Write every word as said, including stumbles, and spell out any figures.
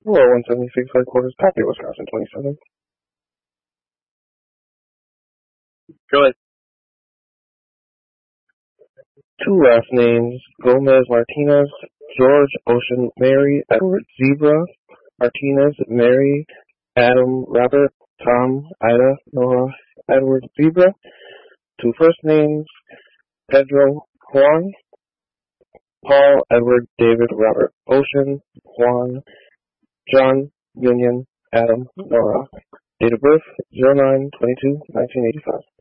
Hello, one seventy-six headquarters, Coffee, Wisconsin, twenty-seven. Go ahead. Two last names, Gomez Martinez, George Ocean Mary Edward Zebra, Martinez Mary Adam Robert Tom Ida Noah Edward Zebra. Two first names, Pedro Juan, Paul Edward David Robert Ocean Juan John Union Adam Nora. Date of birth zero nine twenty-two nineteen eighty-five.